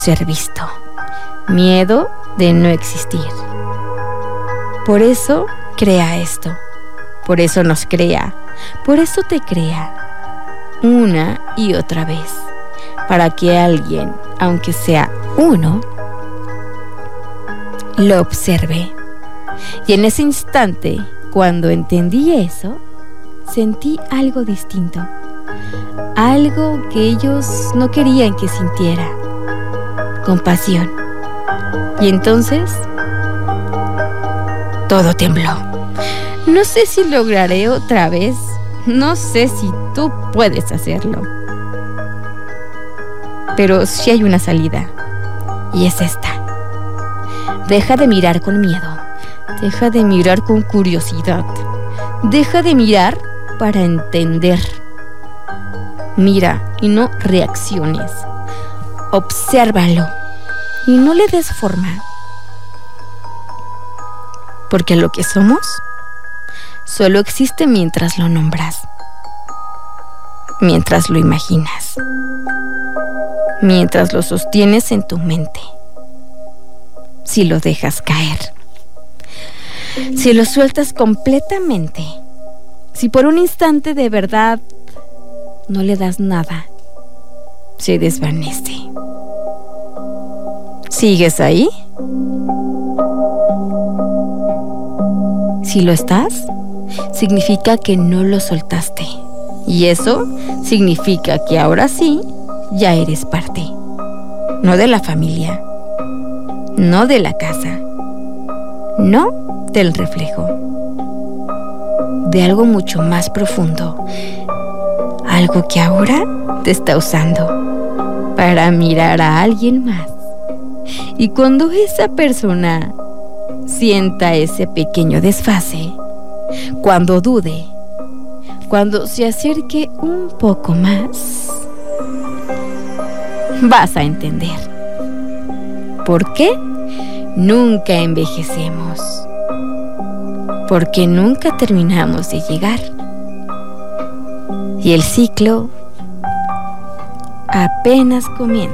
ser visto, miedo de no existir. Por eso crea esto, por eso nos crea, por eso te crea una y otra vez, para que alguien, aunque sea uno, lo observe. Y en ese instante, cuando entendí eso, sentí algo distinto, algo que ellos no querían que sintiera, compasión. Y entonces, todo tembló. No sé si lograré otra vez, no sé si tú puedes hacerlo, pero sí hay una salida, y es esta. Deja de mirar con miedo, deja de mirar con curiosidad, deja de mirar para entender. Mira y no reacciones, obsérvalo y no le des forma, porque lo que somos solo existe mientras lo nombras, mientras lo imaginas, mientras lo sostienes en tu mente. Si lo dejas caer, si lo sueltas completamente, si por un instante de verdad no le das nada, se desvanece. ¿Sigues ahí? Si lo estás, significa que no lo soltaste. Y eso significa que ahora sí, ya eres parte. No de la familia, no de la casa, no del reflejo, de algo mucho más profundo, algo que ahora te está usando para mirar a alguien más. Y cuando esa persona sienta ese pequeño desfase, cuando dude, cuando se acerque un poco más, vas a entender por qué nunca envejecemos, porque nunca terminamos de llegar y el ciclo apenas comienza.